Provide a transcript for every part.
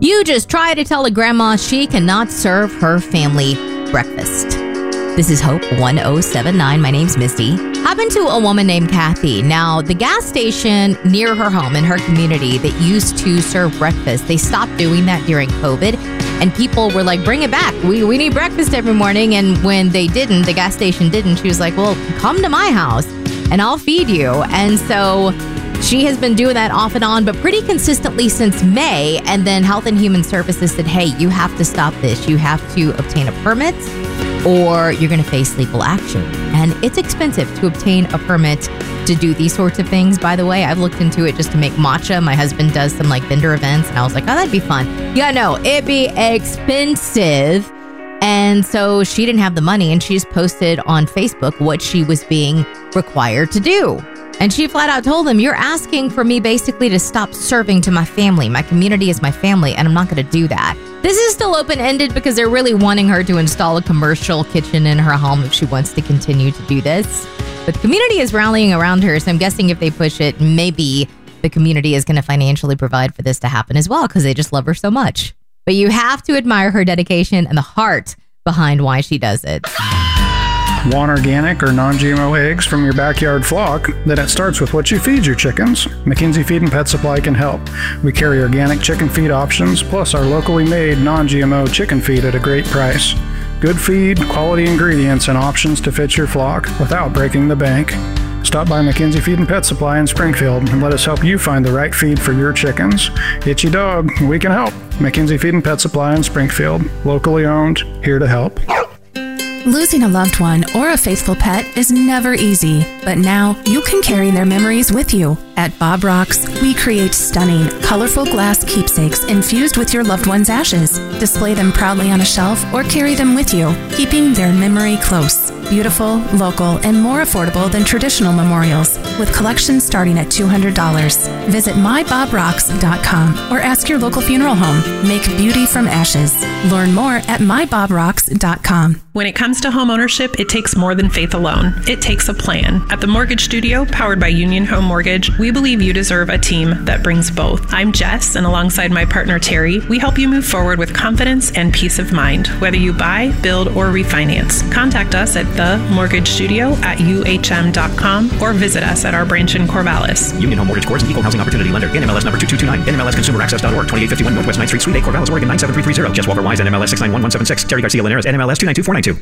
You just try to tell a grandma she cannot serve her family breakfast. This is Hope 1079. My name's Misty. Happened to a woman named Kathy. Now, the gas station near her home in her community that used to serve breakfast, they stopped doing that during COVID. And people were like, bring it back. We need breakfast every morning. And when they didn't, the gas station didn't, she was like, well, come to my house and I'll feed you. And so she has been doing that off and on, but pretty consistently since May. And then Health and Human Services said, hey, you have to stop this. You have to obtain a permit or you're going to face legal action. And it's expensive to obtain a permit to do these sorts of things. By the way, I've looked into it just to make matcha. My husband does some like vendor events and I was like, oh, that'd be fun. Yeah, no, it'd be expensive. And so she didn't have the money and she's posted on Facebook what she was being required to do. And she flat out told them, you're asking for me basically to stop serving to my family. My community is my family, and I'm not going to do that. This is still open-ended because they're really wanting her to install a commercial kitchen in her home if she wants to continue to do this. But the community is rallying around her, so I'm guessing if they push it, maybe the community is going to financially provide for this to happen as well because they just love her so much. But you have to admire her dedication and the heart behind why she does it. Want organic or non-GMO eggs from your backyard flock? Then it starts with what you feed your chickens. McKinsey Feed and Pet Supply can help. We carry organic chicken feed options, plus our locally made non-GMO chicken feed at a great price. Good feed, quality ingredients, and options to fit your flock without breaking the bank. Stop by McKinsey Feed and Pet Supply in Springfield and let us help you find the right feed for your chickens. Itchy dog, we can help. McKinsey Feed and Pet Supply in Springfield. Locally owned, here to help. Losing a loved one or a faithful pet is never easy, but now you can carry their memories with you. At Bob Rocks, we create stunning, colorful glass keepsakes infused with your loved one's ashes. Display them proudly on a shelf or carry them with you, keeping their memory close. Beautiful, local, and more affordable than traditional memorials, with collections starting at $200. Visit mybobrocks.com or ask your local funeral home. Make beauty from ashes. Learn more at mybobrocks.com. When it comes to home ownership, it takes more than faith alone. It takes a plan. At the Mortgage Studio, powered by Union Home Mortgage, we believe you deserve a team that brings both. I'm Jess, and alongside my partner Terry, we help you move forward with confidence and peace of mind, whether you buy, build, or refinance. Contact us at the Mortgage Studio at uhm.com or visit us at our branch in Corvallis. Union Home Mortgage Corp. An equal housing opportunity lender. NMLS number 2229. NMLSconsumeraccess.org. 2851 Northwest 9th Street, Suite A, Corvallis, Oregon 97330. Jess Walker Wise, NMLS 691176. Terry Garcia Linares, NMLS 292492.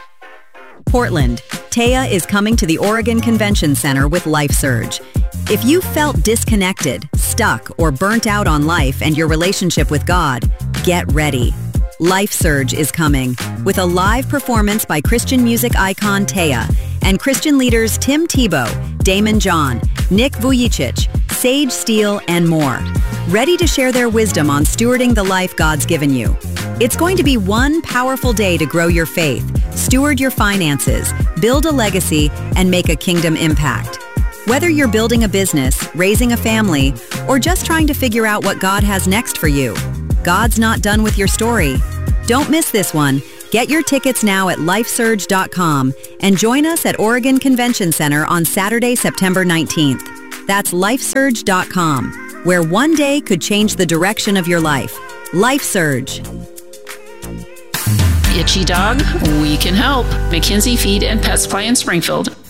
Portland, Taya is coming to the Oregon Convention Center with LifeSurge. If you felt disconnected, stuck, or burnt out on life and your relationship with God, get ready. LifeSurge is coming with a live performance by Christian music icon Taya and Christian leaders Tim Tebow, Damon John, Nick Vujicic, Sage Steele, and more. Ready to share their wisdom on stewarding the life God's given you. It's going to be one powerful day to grow your faith, steward your finances, build a legacy, and make a kingdom impact. Whether you're building a business, raising a family, or just trying to figure out what God has next for you, God's not done with your story. Don't miss this one. Get your tickets now at lifesurge.com and join us at Oregon Convention Center on Saturday, September 19th. That's lifesurge.com, where one day could change the direction of your life. LifeSurge. Itchy dog, we can help. McKinsey Feed and Pet Supply in Springfield.